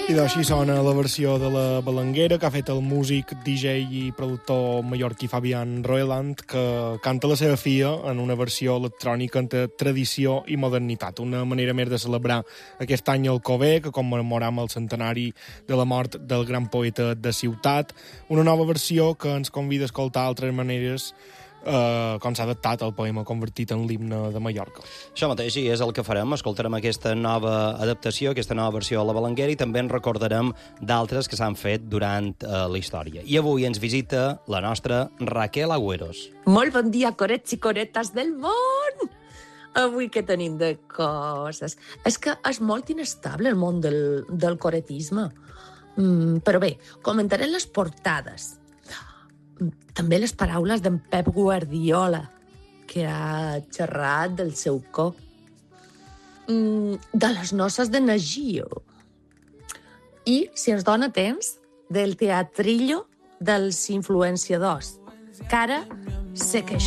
I d'així sona la versió de la Balanguera que ha fet el músic, DJ i productor mallorquí Fabián Roeland, que canta la seva filla en una versió electrònica entre tradició i modernitat. Una manera més de celebrar aquest any el Cover, que commemoram el centenari de la mort del gran poeta de ciutat. Una nova versió que ens convida a escoltar altres maneres com s'ha adaptat el poema convertit en l'himne de Mallorca. Això mateix, i és el que farem. Escoltarem aquesta nova adaptació, aquesta nova versió de la Balanguera, i també en recordarem d'altres que s'han fet durant la història. I avui ens visita la nostra Raquel Agüeros. Molt bon dia, corets i coretes del món! Avui què tenim de coses? És que és molt inestable el món del coretisme. Però bé, comentaré les portades. També les paraules d'en Pep Guardiola, que ha xerrat del seu cop. De les noces de Nagio. I, si ens dona temps, del teatrillo dels influenciadors, que ara sé que